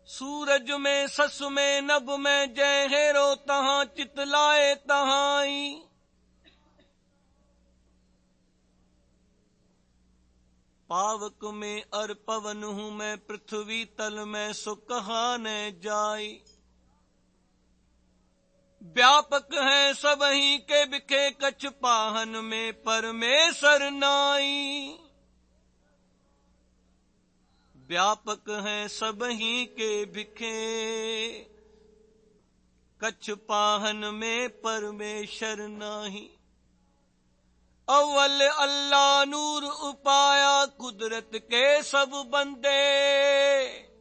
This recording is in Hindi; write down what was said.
सूरज में सस में नभ में जय हेरो तहां चितलाए तहाई। पावक में अर पवन हूँ मैं पृथ्वी तल में सो कहा न जाई। व्यापक है सबही के बिखे कछ पाहन में परमेश्वर नाई। व्यापक है सबही के बिखे कछ पाहन में परमेश्वर नाही। अव्वल अल्लाह नूर उपाया कुदरत के सब बंदे।